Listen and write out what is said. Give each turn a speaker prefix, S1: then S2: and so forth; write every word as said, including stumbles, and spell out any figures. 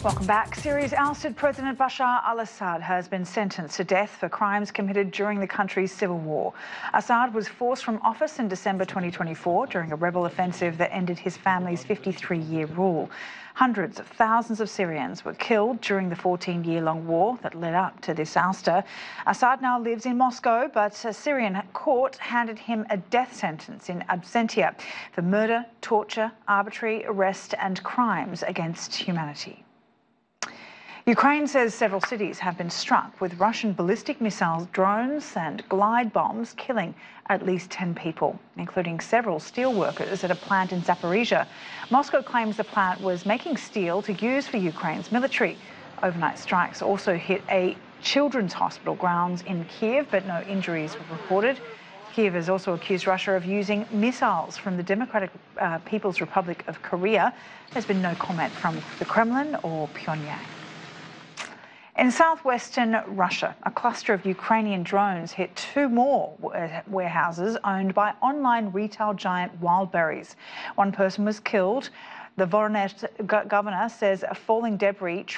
S1: Welcome back. Syria's ousted President Bashar al-Assad has been sentenced to death for crimes committed during the country's civil war. Assad was forced from office in December twenty twenty-four during a rebel offensive that ended his family's fifty-three-year rule. Hundreds of thousands of Syrians were killed during the fourteen-year-long war that led up to this ouster. Assad now lives in Moscow, but a Syrian court handed him a death sentence in absentia for murder, torture, arbitrary arrest and crimes against humanity. Ukraine says several cities have been struck with Russian ballistic missiles, drones and glide bombs, killing at least ten people, including several steel workers at a plant in Zaporizhia. Moscow claims the plant was making steel to use for Ukraine's military. Overnight strikes also hit a children's hospital grounds in Kiev, but no injuries were reported. Kiev has also accused Russia of using missiles from the Democratic uh, People's Republic of Korea. There's been no comment from the Kremlin or Pyongyang. In southwestern Russia, a cluster of Ukrainian drones hit two more warehouses owned by online retail giant Wildberries. One person was killed. The Voronezh governor says falling debris